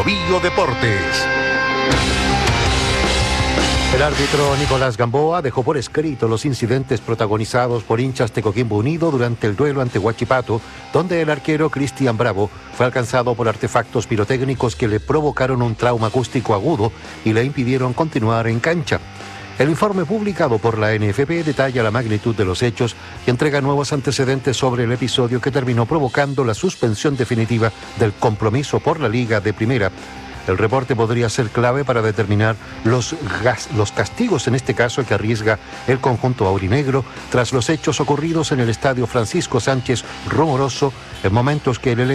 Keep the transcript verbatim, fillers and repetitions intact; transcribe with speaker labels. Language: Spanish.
Speaker 1: Bio Bio Deportes.
Speaker 2: El árbitro Nicolás Gamboa dejó por escrito los incidentes protagonizados por hinchas de Coquimbo Unido durante el duelo ante Huachipato, donde el arquero Cristian Bravo fue alcanzado por artefactos pirotécnicos que le provocaron un trauma acústico agudo y le impidieron continuar en cancha. El informe publicado por la N F P detalla la magnitud de los hechos y entrega nuevos antecedentes sobre el episodio que terminó provocando la suspensión definitiva del compromiso por la Liga de Primera. El reporte podría ser clave para determinar los, gas, los castigos, en este caso, que arriesga el conjunto aurinegro tras los hechos ocurridos en el estadio Francisco Sánchez Romoroso en momentos que el elenco